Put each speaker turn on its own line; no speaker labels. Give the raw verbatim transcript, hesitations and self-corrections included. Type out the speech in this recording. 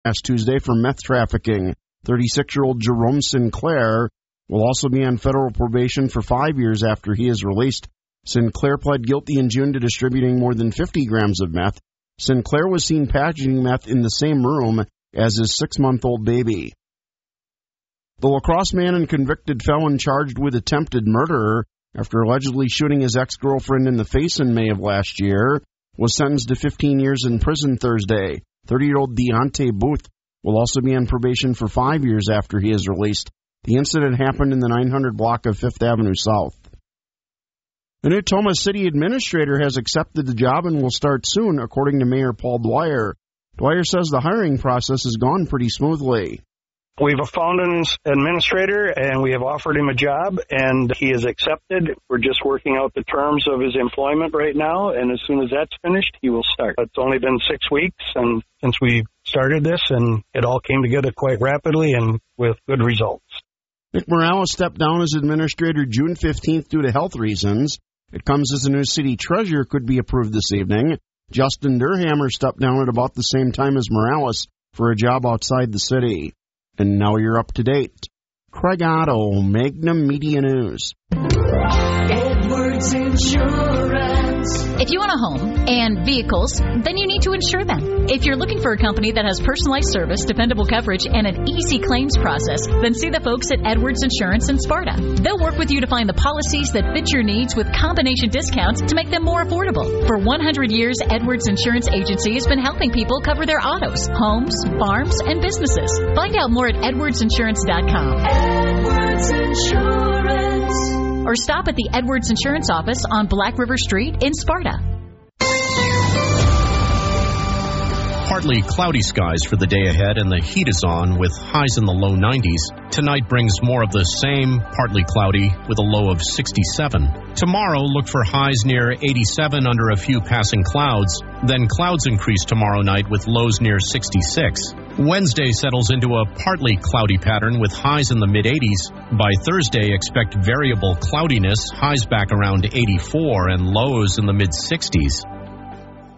last Tuesday for meth trafficking. thirty-six-year-old Jerome Sinclair will also be on federal probation for five years after he is released. Sinclair pled guilty in June to distributing more than fifty grams of meth. Sinclair was seen packaging meth in the same room as his six-month-old baby. The La Crosse man and convicted felon charged with attempted murder after allegedly shooting his ex-girlfriend in the face in May of last year was sentenced to fifteen years in prison Thursday. thirty-year-old Deontay Booth will also be on probation for five years after he is released. The incident happened in the nine hundred block of Fifth Avenue South. The new Tomah City administrator has accepted the job and will start soon, according to Mayor Paul Dwyer. Dwyer says the hiring process has gone pretty smoothly.
We've found an administrator, and we have offered him a job, and he has accepted. We're just working out the terms of his employment right now, and as soon as that's finished, he will start. It's only been six weeks and since we started this, and it all came together quite rapidly and with good results.
Nick Morales stepped down as administrator June fifteenth due to health reasons. It comes as the new city treasurer could be approved this evening. Justin Durhammer stepped down at about the same time as Morales for a job outside the city. And now you're up to date. Craig Otto, Magnum Media News.
Edwards Insurance. If you own a home and vehicles, then you need to insure them. If you're looking for a company that has personalized service, dependable coverage, and an easy claims process, then see the folks at Edwards Insurance in Sparta. They'll work with you to find the policies that fit your needs with combination discounts to make them more affordable. For one hundred years, Edwards Insurance Agency has been helping people cover their autos, homes, farms, and businesses. Find out more at edwards insurance dot com. Edwards Insurance. Or stop at the Edwards Insurance office on Black River Street in Sparta.
Partly cloudy skies for the day ahead, and the heat is on with highs in the low nineties. Tonight brings more of the same, partly cloudy with a low of sixty-seven. Tomorrow, look for highs near eighty-seven under a few passing clouds. Then clouds increase tomorrow night with lows near sixty-six. Wednesday settles into a partly cloudy pattern with highs in the mid-eighties. By Thursday, expect variable cloudiness, highs back around eighty-four and lows in the mid-sixties.